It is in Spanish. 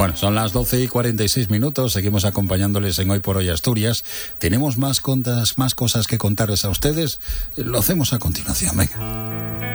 Bueno, son las 12:46. Seguimos acompañándoles en Hoy por Hoy Asturias. Tenemos más cosas que contarles a ustedes. Lo hacemos a continuación. Venga.